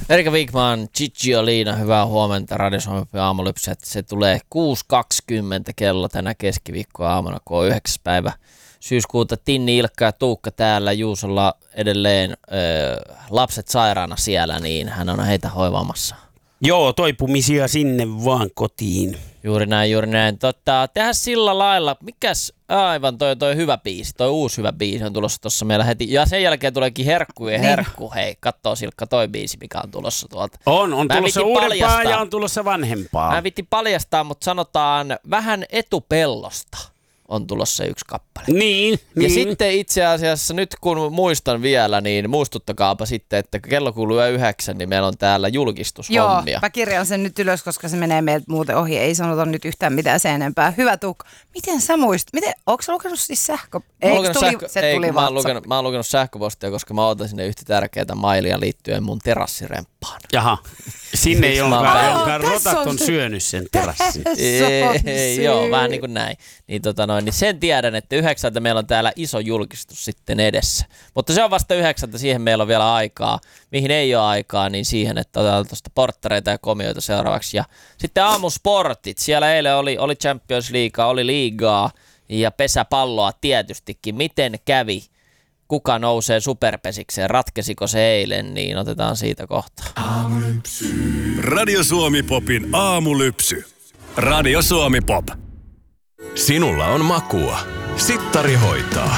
Erika Wigman, Gigi Olina, hyvää huomenta Radio Suomen aamulypsy. Se tulee 6.20 kello tänä keskiviikkoaamuna, kun on 9. päivä syyskuuta. Tinni, Ilkka ja Tuukka täällä. Juusolla edelleen lapset sairaana siellä, niin hän on heitä hoivaamassa. Joo, toipumisia sinne vaan kotiin. Juuri näin. Tehdään sillä lailla, mikäs aivan toi hyvä biisi, toi uusi hyvä biisi on tulossa tuossa meillä heti. Ja sen jälkeen tuleekin Herkku ja Herkku. Hei, kattoo Silkka toi biisi, mikä on tulossa tuolta. On tulossa uudempaa ja on tulossa vanhempaa. Mä vitin paljastaa, mutta sanotaan vähän etupellosta on tulossa yksi kappale. Niin. Sitten itse asiassa nyt kun muistan vielä, niin muistuttakaapa sitten, että kello kuuluu 9, niin meillä on täällä julkistushommia. Joo, mä kirjaan sen nyt ylös, koska se menee meiltä muuten ohi. Ei sanota nyt yhtään mitään sen enempää. Hyvä Tuukka. Miten sä muistat? Ootko sä lukenut siis Mä oon lukenut sähköpostia, koska mä otan sinne yhtä tärkeää mailia liittyen mun terassiremppaan. Jaha. Sinne ei jonkaan rotat on syönyt sen terassin. Ei, joo, vähän niin kuin näin. Niin sen tiedän, että 9 meillä on täällä iso julkistus sitten edessä. Mutta se on vasta 9, siihen meillä on vielä aikaa. Mihin ei ole aikaa, niin siihen, että otetaan tuosta porttareita ja komioita seuraavaksi. Ja sitten aamusportit. Siellä eilen oli Champions League, oli liigaa ja pesäpalloa tietystikin. Miten kävi? Kuka nousee superpesikseen? Ratkesiko se eilen? Niin otetaan siitä kohta. Aamulypsy. Radio Suomi Popin aamulypsy. Radio Suomi Pop. Sinulla on makua. Sittari hoitaa.